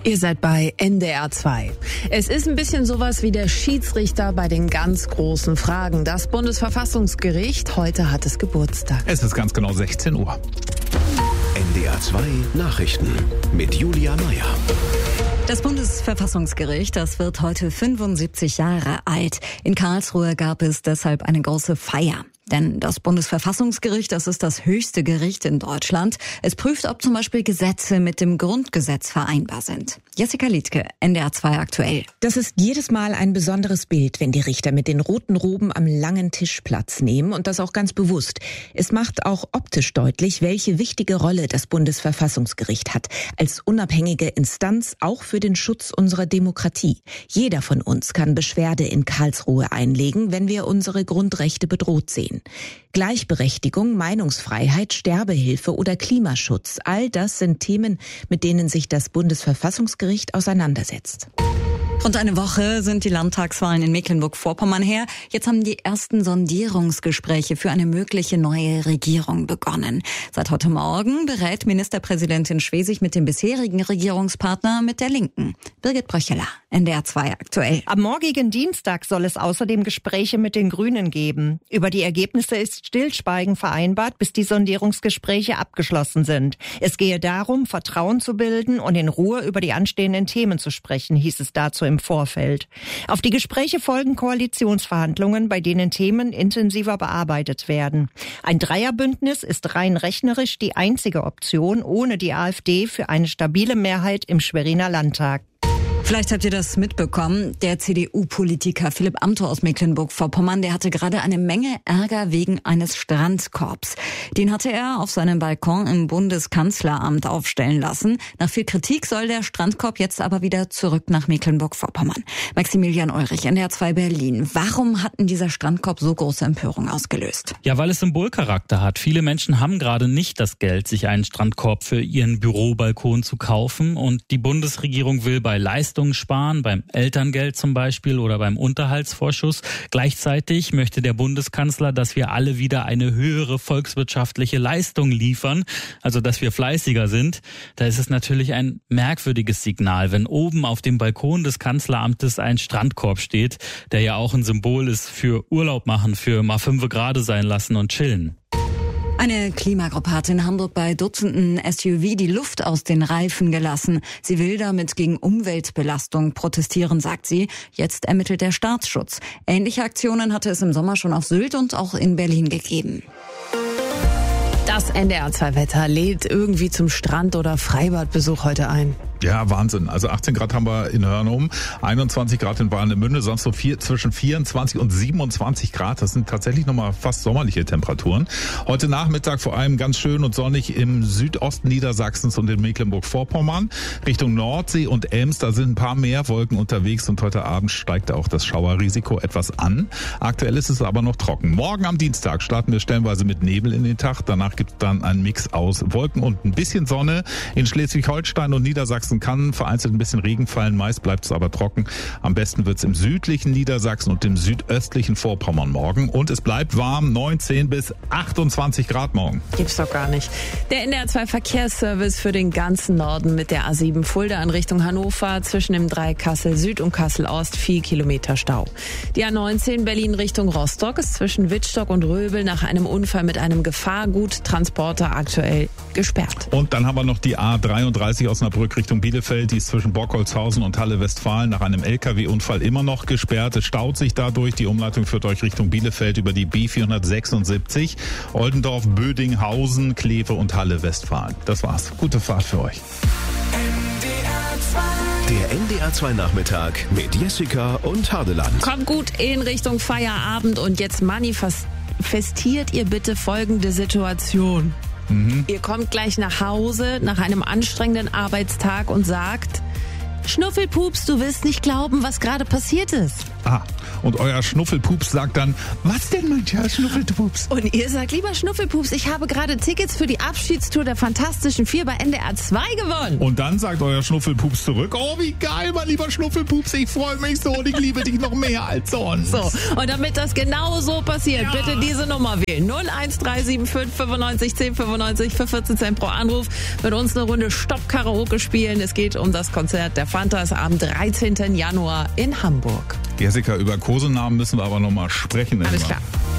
Ihr seid bei NDR 2. Es ist ein bisschen sowas wie der Schiedsrichter bei den ganz großen Fragen. Das Bundesverfassungsgericht, heute hat es Geburtstag. Es ist ganz genau 16 Uhr. NDR 2 Nachrichten mit Julia Meyer. Das Bundesverfassungsgericht, das wird heute 75 Jahre alt. In Karlsruhe gab es deshalb eine große Feier. Denn das Bundesverfassungsgericht, das ist das höchste Gericht in Deutschland. Es prüft, ob zum Beispiel Gesetze mit dem Grundgesetz vereinbar sind. Jessica Liedtke, NDR 2 aktuell. Das ist jedes Mal ein besonderes Bild, wenn die Richter mit den roten Roben am langen Tisch Platz nehmen und das auch ganz bewusst. Es macht auch optisch deutlich, welche wichtige Rolle das Bundesverfassungsgericht hat. Als unabhängige Instanz auch für den Schutz unserer Demokratie. Jeder von uns kann Beschwerde in Karlsruhe einlegen, wenn wir unsere Grundrechte bedroht sehen. Gleichberechtigung, Meinungsfreiheit, Sterbehilfe oder Klimaschutz, all das sind Themen, mit denen sich das Bundesverfassungsgericht auseinandersetzt. Rund eine Woche sind die Landtagswahlen in Mecklenburg-Vorpommern her. Jetzt haben die ersten Sondierungsgespräche für eine mögliche neue Regierung begonnen. Seit heute Morgen berät Ministerpräsidentin Schwesig mit dem bisherigen Regierungspartner, mit der Linken. Birgit Bröcheler, NDR 2 aktuell. Am morgigen Dienstag soll es außerdem Gespräche mit den Grünen geben. Über die Ergebnisse ist Stillschweigen vereinbart, bis die Sondierungsgespräche abgeschlossen sind. Es gehe darum, Vertrauen zu bilden und in Ruhe über die anstehenden Themen zu sprechen, hieß es dazu im Vorfeld. Auf die Gespräche folgen Koalitionsverhandlungen, bei denen Themen intensiver bearbeitet werden. Ein Dreierbündnis ist rein rechnerisch die einzige Option ohne die AfD für eine stabile Mehrheit im Schweriner Landtag. Vielleicht habt ihr das mitbekommen. Der CDU-Politiker Philipp Amthor aus Mecklenburg-Vorpommern, der hatte gerade eine Menge Ärger wegen eines Strandkorbs. Den hatte er auf seinem Balkon im Bundeskanzleramt aufstellen lassen. Nach viel Kritik soll der Strandkorb jetzt aber wieder zurück nach Mecklenburg-Vorpommern. Maximilian Ulrich, NDR 2 Berlin. Warum hat denn dieser Strandkorb so große Empörung ausgelöst? Ja, weil es Symbolcharakter hat. Viele Menschen haben gerade nicht das Geld, sich einen Strandkorb für ihren Bürobalkon zu kaufen. Und die Bundesregierung will bei Leistungen sparen, beim Elterngeld zum Beispiel oder beim Unterhaltsvorschuss. Gleichzeitig möchte der Bundeskanzler, dass wir alle wieder eine höhere volkswirtschaftliche Leistung liefern, also dass wir fleißiger sind. Da ist es natürlich ein merkwürdiges Signal, wenn oben auf dem Balkon des Kanzleramtes ein Strandkorb steht, der ja auch ein Symbol ist für Urlaub machen, für mal 5 Grad sein lassen und chillen. Eine Klimagruppe hat in Hamburg bei Dutzenden SUV die Luft aus den Reifen gelassen. Sie will damit gegen Umweltbelastung protestieren, sagt sie. Jetzt ermittelt der Staatsschutz. Ähnliche Aktionen hatte es im Sommer schon auf Sylt und auch in Berlin gegeben. Das NDR 2 Wetter lädt irgendwie zum Strand- oder Freibadbesuch heute ein. Ja, Wahnsinn. Also 18 Grad haben wir in Hörnum, 21 Grad in Warnemünde, sonst so zwischen 24 und 27 Grad. Das sind tatsächlich nochmal fast sommerliche Temperaturen. Heute Nachmittag vor allem ganz schön und sonnig im Südosten Niedersachsens und in Mecklenburg-Vorpommern. Richtung Nordsee und Ems, da sind ein paar mehr Wolken unterwegs und heute Abend steigt auch das Schauerrisiko etwas an. Aktuell ist es aber noch trocken. Morgen am Dienstag starten wir stellenweise mit Nebel in den Tag. Danach gibt es dann einen Mix aus Wolken und ein bisschen Sonne. In Schleswig-Holstein und Niedersachsen kann vereinzelt ein bisschen Regen fallen, meist bleibt es aber trocken. Am besten wird es im südlichen Niedersachsen und im südöstlichen Vorpommern morgen. Und es bleibt warm, 19 bis 28 Grad morgen. Gibt's doch gar nicht. Der NDR 2 Verkehrsservice für den ganzen Norden mit der A7 Fulda in Richtung Hannover zwischen dem Dreieck Kassel Süd und Kassel Ost 4 Kilometer Stau. Die A19 Berlin Richtung Rostock ist zwischen Wittstock und Röbel nach einem Unfall mit einem Gefahrguttransporter aktuell gesperrt. Und dann haben wir noch die A33 Osnabrück Richtung Bielefeld, die ist zwischen Borkholzhausen und Halle-Westfalen nach einem LKW-Unfall immer noch gesperrt. Es staut sich dadurch. Die Umleitung führt euch Richtung Bielefeld über die B476, Oldendorf, Bödinghausen, Kleve und Halle-Westfalen. Das war's. Gute Fahrt für euch. Der NDR 2 Nachmittag mit Jessica und Hardeland. Kommt gut in Richtung Feierabend und jetzt manifestiert ihr bitte folgende Situation. Ihr kommt gleich nach Hause nach einem anstrengenden Arbeitstag und sagt: Schnuffelpups, du wirst nicht glauben, was gerade passiert ist. Ah, Und euer Schnuffelpups sagt dann, was denn, mein Schnuffelpups? Und ihr sagt, lieber Schnuffelpups, ich habe gerade Tickets für die Abschiedstour der Fantastischen Vier bei NDR 2 gewonnen. Und dann sagt euer Schnuffelpups zurück, oh, wie geil, mein lieber Schnuffelpups, ich freue mich so und ich liebe dich noch mehr als sonst. So, und damit das genau so passiert, bitte diese Nummer wählen. 01375 95 10 95 für 14 Cent pro Anruf. Mit uns eine Runde Stopp-Karaoke spielen. Es geht um das Konzert der Fantas am 13. Januar in Hamburg. Jessica, über Kosenamen müssen wir aber nochmal sprechen. Alles klar.